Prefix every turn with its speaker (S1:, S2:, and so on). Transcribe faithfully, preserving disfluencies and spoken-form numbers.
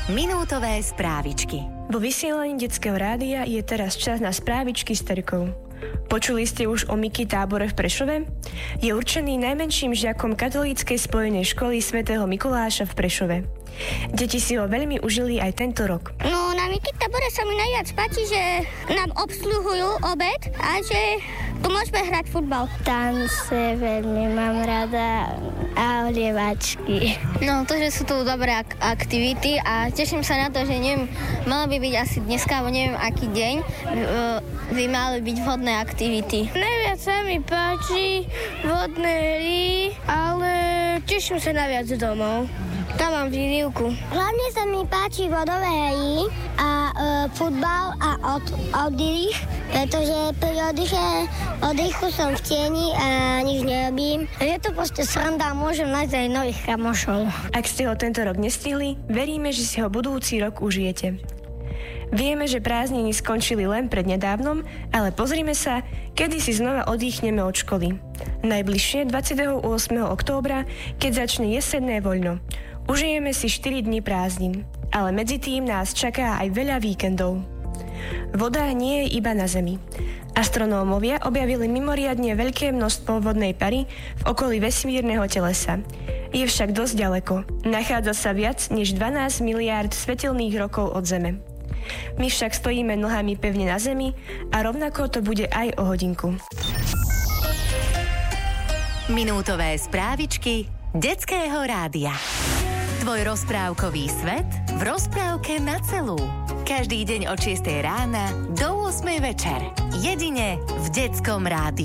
S1: Minútové správičky.
S2: Vo vysielaní Detského rádia je teraz čas na správičky s Terkou. Počuli ste už o Miki tábore v Prešove? Je určený najmenším žiakom katolíckej spojenej školy svätého Mikuláša v Prešove. Deti si ho veľmi užili aj tento rok.
S3: No, na Miki tábore sa mi najviac páči, že nám obsluhujú obed a že tu môžeme hrať futbal.
S4: Tance veľmi mám rada a olievačky.
S5: No, to, že sú tu dobré ak- aktivity a teším sa na to, že neviem, malo by byť asi dneska, alebo neviem aký deň, by mali byť vhodné aktivity.
S4: Najviac sa mi páči vodné hry, ale teším sa najviac domov. Tam mám výrivku.
S3: Hlavne sa mi páči vodové hry a e, futbal a od, oddych, pretože pri oddyche, oddychu som v tieni a nič nerobím. Je to proste sranda a môžem nájsť aj nových kamošov.
S2: Ak ste ho tento rok nestihli, veríme, že si ho budúci rok užijete. Vieme, že prázdniny skončili len prednedávnom, ale pozrime sa, kedy si znova oddychneme od školy. Najbližšie dvadsiateho ôsmeho októbra, keď začne jesenné voľno. Užijeme si štyri dni prázdnin, ale medzi tým nás čaká aj veľa víkendov. Voda nie je iba na Zemi. Astronómovia objavili mimoriadne veľké množstvo vodnej pary v okolí vesmírneho telesa. Je však dosť ďaleko. Nachádza sa viac než dvanásť miliárd svetelných rokov od Zeme. My však stojíme nohami pevne na Zemi a rovnako to bude aj o hodinku.
S1: Minútové správičky Detského rádia. Tvoj rozprávkový svet v rozprávke na celú. Každý deň od šiestej rána do ôsmej večer. Jedine v Detskom rádiu.